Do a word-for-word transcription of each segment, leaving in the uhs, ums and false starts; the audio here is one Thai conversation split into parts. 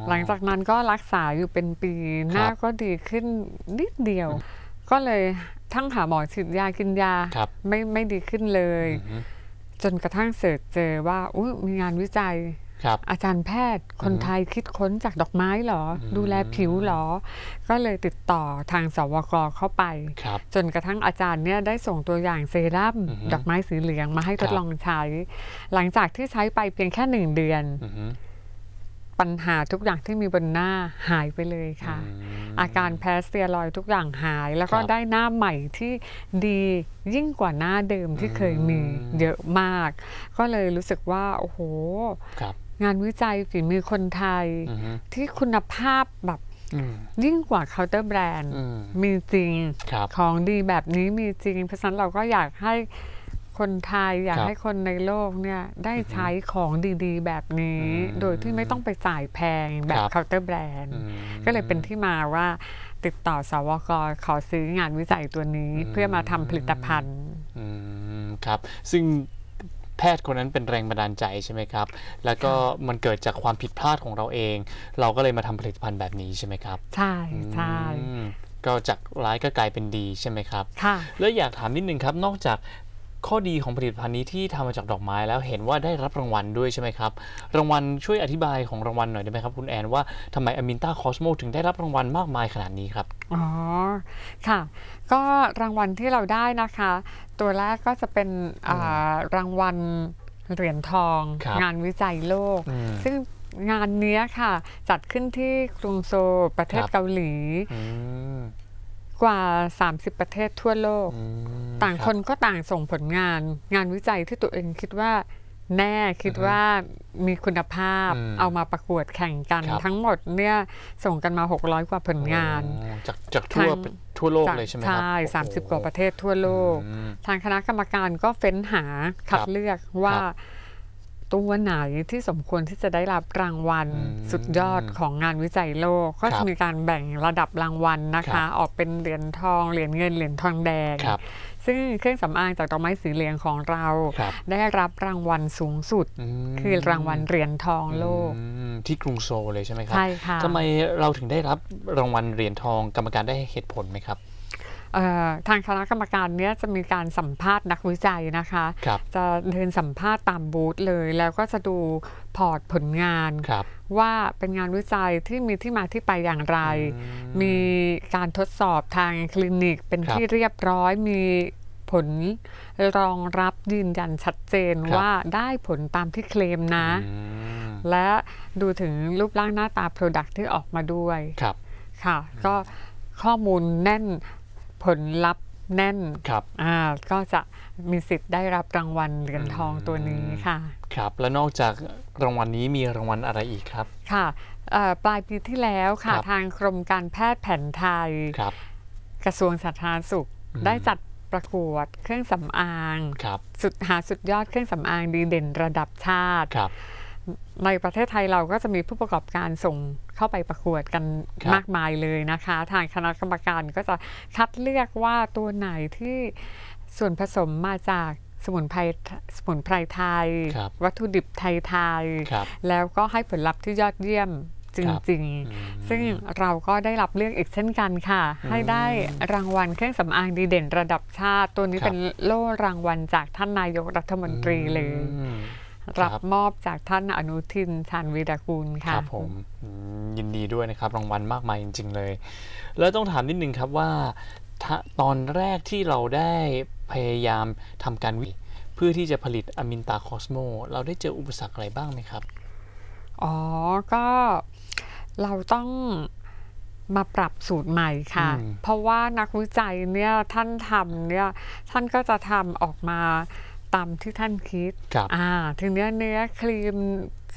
หลังจากนั้นก็รักษาอยู่เป็นปีหน้าก็ดีขึ้นนิดเดียวก็เลยทั้งหาหมอฉีดยากินยาไม่ไม่ดีขึ้นเลยจนกระทั่งเสิร์ชเจอว่าอุ๊ยมีงานวิจัยอาจารย์แพทย์คนไทยคิดค้นจากดอกไม้เหรอดูแลผิวเหรอก็เลยติดต่อทางสวกเข้าไปจนกระทั่งอาจารย์เนี่ยได้ส่งตัวอย่างเซรั่มดอกไม้สีเหลืองมาให้ทดลองใช้หลังจากที่ใช้ไปเพียงแค่หนึ่งเดือนปัญหาทุกอย่างที่มีบนหน้าหายไปเลยค่ะอาการแพ้สเตียรอยด์ทุกอย่างหายแล้วก็ได้หน้าใหม่ที่ดียิ่งกว่าหน้าเดิมที่เคยมีเยอะมากก็เลยรู้สึกว่าโอ้โหงานวิจัยฝีมือคนไทยที่คุณภาพแบบยิ่งกว่าเคาน์เตอร์แบรนด์มีจริงของดีแบบนี้มีจริงเพราะฉะนั้นเราก็อยากให้คนไทยอยากให้คนในโลกเนี่ยได้ใช้ของดีๆแบบนี้โดยที่ไม่ต้องไปจ่ายแพงแบบเคาน์เตอร์แบรนด์ก็เลยเป็นที่มาว่าติดต่อสวกขอซื้องานวิจัยตัวนี้เพื่อมาทำผลิตภัณฑ์ครับซึ่งแพทย์คนนั้นเป็นแรงบันดาลใจใช่ไหมครับแล้วก็มันเกิดจากความผิดพลาดของเราเองเราก็เลยมาทำผลิตภัณฑ์แบบนี้ใช่ไหมครับใช่ใช่ก็จากร้ายก็กลายเป็นดีใช่ไหมครับค่ะแล้วอยากถามนิดนึงครับนอกจากข้อดีของผลิตภัณฑ์นี้ที่ทำมาจากดอกไม้แล้วเห็นว่าได้รับรางวัลด้วยใช่ไหมครับรางวัลช่วยอธิบายของรางวัลหน่อยได้ไหมครับคุณแอนว่าทำไม Aminta Cosmo ถึงได้รับรางวัลมากมายขนาดนี้ครับอ๋อค่ะก็รางวัลที่เราได้นะคะตัวแรกก็จะเป็นรางวัลเหรียญทองงานวิจัยโลกซึ่งงานนี้ค่ะจัดขึ้นที่กรุงโซลประเทศเกาหลีกว่าสามสิบประเทศทั่วโลกต่างคนก็ต่างส่งผลงานงานวิจัยที่ตัวเองคิดว่าแน่คิดว่ามีคุณภาพเอามาประกวดแข่งกันทั้งหมดเนี่ยส่งกันมาหกร้อยกว่าผลงานจากจากทั่วทั่วโลกเลยใช่ไหมครับใช่สามสิบกว่าประเทศทั่วโลกทางคณะกรรมการก็เฟ้นหาคัดเลือกว่าตัวไหนที่สมควรที่จะได้รับรางวัลสุดยอดของงานวิจัยโลกก็จะมีการแบ่งระดับรางวัลนะคะออกเป็นเหรียญทองเหรียญเงินเหรียญทองแดงซึ่งเครื่องสำอางจากดอกไม้สีเหลืองของเราได้รับรางวัลสูงสุดคือรางวัลเหรียญทองโลกที่กรุงโซลเลยใช่ไหมครับใช่ค่ะทำไมเราถึงได้รับรางวัลเหรียญทองกรรมการได้เหตุผลไหมครับทางคณะกรรมการเนี้ยจะมีการสัมภาษณ์นักวิจัยนะคะจะเดินสัมภาษณ์ตามบูธเลยแล้วก็จะดูพอร์ตผลงานว่าเป็นงานวิจัยที่มีที่มาที่ไปอย่างไรมีการทดสอบทางคลินิกเป็นที่เรียบร้อยมีผลรองรับยืนยันชัดเจนว่าได้ผลตามที่เคลมนะและดูถึงรูปร่างหน้าตา Product ที่ออกมาด้วยค่ะก็ข้อมูลแน่นผลลัพธ์แน่นอ่าก็จะมีสิทธิ์ได้รับรางวัลเหรียญทองตัวนี้ค่ะครับและนอกจากรางวัลนี้มีรางวัลอะไรอีกครับค่ะปลายปีที่แล้วค่ะทางกรมการแพทย์แผนไทยกระทรวงสาธารณสุขได้จัดประกวดเครื่องสำอางสุดหาสุดยอดเครื่องสำอางดีเด่นระดับชาติในประเทศไทยเราก็จะมีผู้ประกอบการส่งเข้าไปประกวดกันมากมายเลยนะคะทางคณะกรรมการก็จะคัดเลือกว่าตัวไหนที่ส่วนผสมมาจากสมุนไพรสมุนไพรไทยวัตถุดิบไทยๆแล้วก็ให้ผลลัพธ์ที่ยอดเยี่ยมจริงๆซึ่งเราก็ได้รับเลือกอีกเช่นกันค่ะให้ได้รางวัลเครื่องสำอางดีเด่นระดับชาติตัวนี้เป็นโล่รางวัลจากท่านนายกรัฐมนตรีเลยรับมอบจากท่านอนุทินชาญวีรกูลค่ะครับผมยินดีด้วยนะครับรางวัลมากมายจริงๆเลยแล้วต้องถามนิดนึงครับว่าตอนแรกที่เราได้พยายามทำการวิจัยเพื่อที่จะผลิต Aminta Cosmo เราได้เจออุปสรรคอะไรบ้างไหมครับอ๋อก็เราต้องมาปรับสูตรใหม่ค่ะเพราะว่านักวิจัยเนี่ยท่านทำเนี่ยท่านก็จะทำออกมาตามที่ท่านคิดอ่าถึงเนื้อเนื้อครีม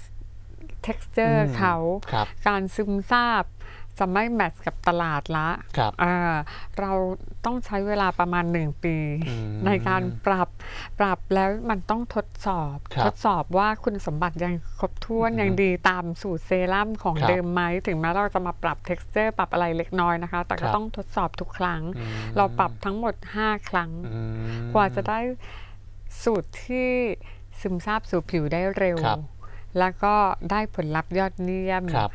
texture เขาการซึมซาบจะไม่แมทช์กับตลาดละอ่าเราต้องใช้เวลาประมาณหนึ่งปีในการปรับปรับแล้วมันต้องทดสอบทดสอบว่าคุณสมบัติยังครบถ้วนยังดีตามสูตรเซรั่มของเดิมไหมถึงแม้เราจะมาปรับ texture ปรับอะไรเล็กน้อยนะคะแต่ก็ต้องทดสอบทุกครั้งเราปรับทั้งหมดห้าครั้งกว่าจะได้สูตรที่ซึมซาบสู่ผิวได้เร็วแล้วก็ได้ผลลัพธ์ยอดเยี่ยม